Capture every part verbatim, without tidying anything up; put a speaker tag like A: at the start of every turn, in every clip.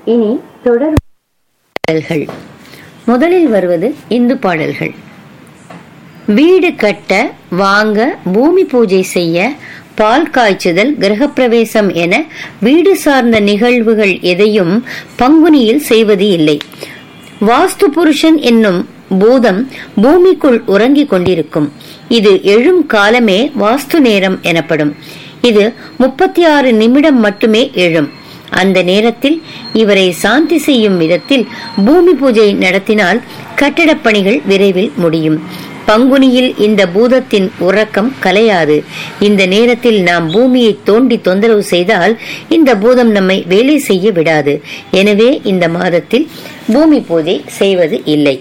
A: இனி தொடர் பாடல்கள். முதலில் வருவது இந்து பாடல்கள். வீடு கட்ட, வாங்க, பூமி பூஜை செய்ய, பால் காய்ச்சுதல், கிரகப்பிரவேசம் என வீடு சார்ந்த நிகழ்வுகள் எதையும் பங்குனியில் செய்வது இல்லை. வாஸ்து புருஷன் என்னும் பூதம் பூமிக்குள் உறங்கிக் கொண்டிருக்கும். இது எழும் காலமே வாஸ்து நேரம் எனப்படும். இது முப்பத்தி ஆறு நிமிடம் மட்டுமே எழும். அந்த நேரத்தில் இவரை சாந்தி செய்யும் விதத்தில் பூமி பூஜை நடத்தினால் கட்டடப் பணிகள் விரைவில் முடியும். பங்குனியில் இந்த பூதத்தின் உறக்கம் கலையாது. இந்த நேரத்தில் நாம் பூமியை தோண்டி தொந்தரவு செய்தால் இந்த பூதம் நம்மை வேலை செய்ய விடாது. எனவே இந்த மாதத்தில் பூமி பூஜை செய்வது இல்லை.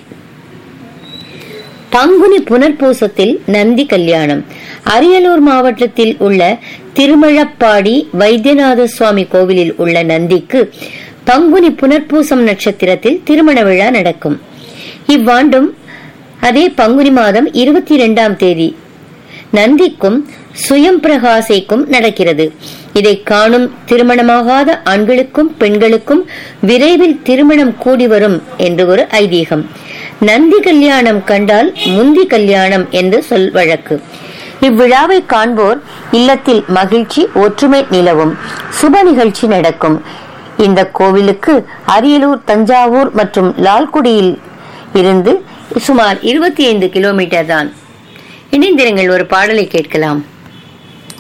A: பங்குனி புனர்பூசத்தில் நந்தி கல்யாணம். அரியலூர் மாவட்டத்தில் உள்ள திருமழப்பாடி வைத்தியநாத சுவாமி கோவிலில் உள்ள நந்திக்கு பங்குனி புனர்பூசம் நட்சத்திரத்தில் திருமண விழா நடக்கும். இவ்வாண்டும் அதே பங்குனி மாதம் இருபத்தி இரண்டாம் தேதி நந்திக்கும் சுயம் பிரகாசைக்கும் நடக்கிறது. இதை காணும் திருமணமாகாத ஆண்களுக்கும் பெண்களுக்கும் விரைவில் திருமணம் கூடி வரும் என்று ஒரு ஐதீகம். நந்தி கல்யாணம் கண்டால் முந்தி கல்யாணம் என்று சொல் வழக்கு. இவ்விழாவை காண்போர் இல்லத்தில் மகிழ்ச்சி, ஒற்றுமை நிலவும், சுப நிகழ்ச்சி நடக்கும். இந்த கோவிலுக்கு அரியலூர், தஞ்சாவூர் மற்றும் லால்குடியில் இருந்து சுமார் இருபத்தி ஐந்து கிலோமீட்டர் தான். இணைந்திருங்கள், ஒரு பாடலை கேட்கலாம்.